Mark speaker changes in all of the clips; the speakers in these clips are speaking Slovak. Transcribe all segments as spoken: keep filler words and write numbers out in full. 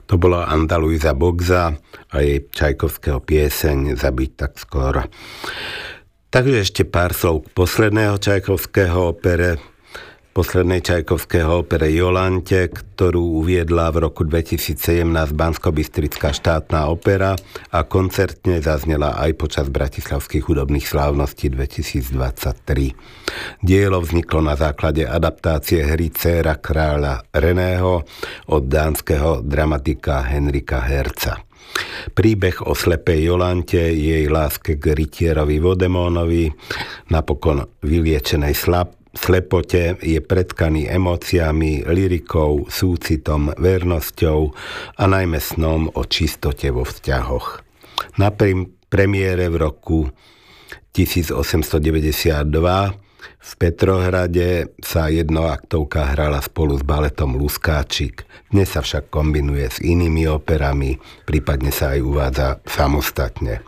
Speaker 1: To bola Andalúza Boxa a jej Čajkovského pieseň Zabiť tak skoro. Takže ešte pár slov k posledného Čajkovského opere, poslednej Čajkovského opere Jolante, ktorú uviedla v roku dvetisícsedemnásť Banskobystrická štátna opera a koncertne zaznela aj počas Bratislavských hudobných slávností dvetisícdvadsaťtri. Dielo vzniklo na základe adaptácie hry Dcéra kráľa Reného od dánskeho dramatika Henrika Herza. Príbeh o slepej Jolante, jej láske k rytierovi Vodemónovi, napokon vyliečenej slab slepote je pretkaný emóciami, lyrikou, súcitom, vernosťou a najmä snom o čistote vo vzťahoch. Na premiére v roku tisícosemstodeväťdesiatdva v Petrohrade sa jednoaktovka hrala spolu s baletom Luskáčik. Dnes sa však kombinuje s inými operami, prípadne sa aj uvádza samostatne.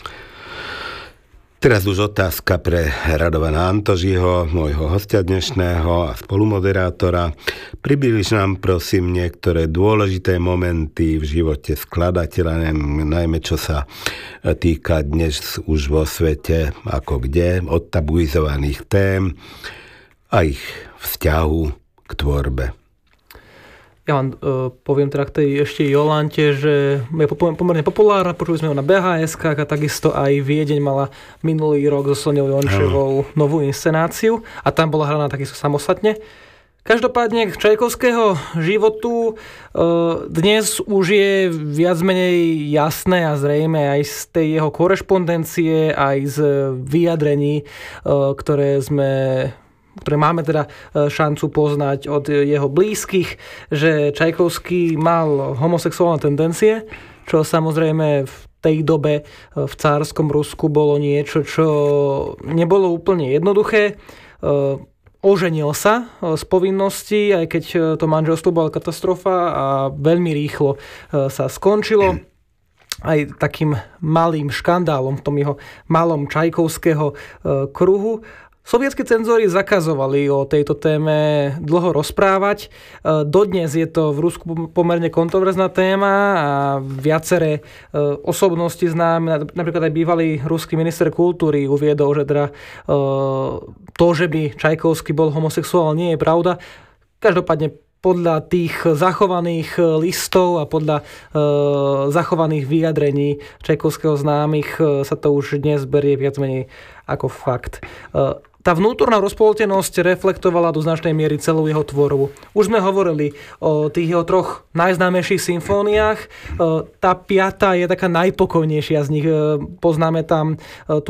Speaker 1: Teraz už otázka pre Radovana Antožiho, môjho hostia dnešného a spolumoderátora. Približ nám prosím niektoré dôležité momenty v živote skladateľa, najmä čo sa týka dnes už vo svete, ako kde, odtabuizovaných tém a ich vzťahu k tvorbe.
Speaker 2: Ja vám uh, poviem teda k tej ešte Jolante, že je pomerne populárna, počuli sme ho na bé há eskách a takisto aj Viedeň mala minulý rok so Soňou Jončevou novú inscenáciu a tam bola hraná takisto samostatne. Každopádne k Čajkovského životu uh, dnes už je viac menej jasné a zrejme aj z tej jeho korešpondencie, aj z vyjadrení, uh, ktoré sme... ktoré máme teda šancu poznať od jeho blízkych, že Čajkovský mal homosexuálne tendencie, čo samozrejme v tej dobe v cárskom Rusku bolo niečo, čo nebolo úplne jednoduché. Oženil sa z povinností, aj keď to manželstvo bola katastrofa a veľmi rýchlo sa skončilo. Aj takým malým škandálom v tom jeho malom Čajkovského kruhu. Sovietskí cenzori zakazovali o tejto téme dlho rozprávať. Dodnes je to v Rusku pomerne kontroverzná téma a viaceré osobnosti známe, napríklad aj bývalý ruský minister kultúry uviedol, že teda to, že by Čajkovský bol homosexuál, nie je pravda. Každopádne podľa tých zachovaných listov a podľa e, zachovaných vyjadrení Čajkovského známych e, sa to už dnes berie viac menej ako fakt. E, Tá vnútorná rozpoltenosť reflektovala do značnej miery celú jeho tvorbu. Už sme hovorili o tých jeho troch najznámejších symfóniách. Tá piata je taká najpokojnejšia z nich. Poznáme tam tú